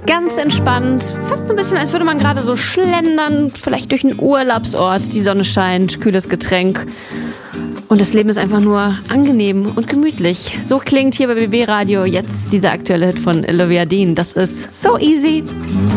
Ganz entspannt, fast so ein bisschen, als würde man gerade so schlendern, vielleicht durch einen Urlaubsort. Die Sonne scheint, kühles Getränk. Und das Leben ist einfach nur angenehm und gemütlich. So klingt hier bei BB Radio jetzt dieser aktuelle Hit von Olivia Dean. Das ist So Easy.